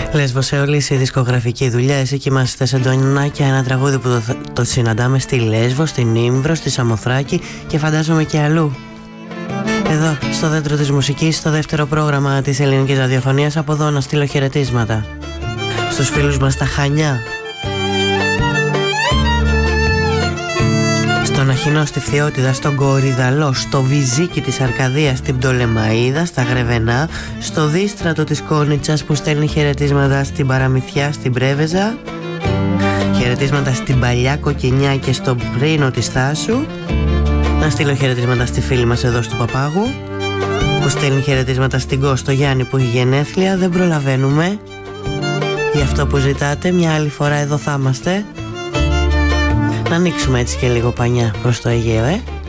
Λέσβος σε όλη η δισκογραφική δουλειά. Εσύ κοιμάσαι σε Ντονινάκια, ένα τραγούδι που το συναντάμε στη Λέσβο, στην Ήμβρο, στη Σαμοθράκη και φαντάζομαι και αλλού. Εδώ, στο δέντρο της μουσικής, στο δεύτερο πρόγραμμα της ελληνικής ραδιοφωνίας. Από εδώ να στείλω χαιρετίσματα στους φίλους μας στα Χανιά, στον Αχινό, στη Φθιώτιδα, στον Κορυδαλό, στο Βυζίκι της Αρκαδίας, στην Πτολεμαΐδα, στα Γρεβενά, στο Δίστρατο της Κόνιτσας που στέλνει χαιρετίσματα στην Παραμυθιά, στην Πρέβεζα, χαιρετίσματα στην Παλιά Κοκκινιά και στον Πρίνο της Θάσου. Να στείλω χαιρετίσματα στη φίλη μας εδώ στο Παπάγου που στέλνει χαιρετίσματα στην Κώστο Γιάννη που έχει γενέθλια. Δεν προλαβαίνουμε. Γι' αυτό που ζητάτε, μια άλλη φορά εδώ θα είμαστε. Να ανοίξουμε έτσι και λίγο πανιά προς το Αιγαίο,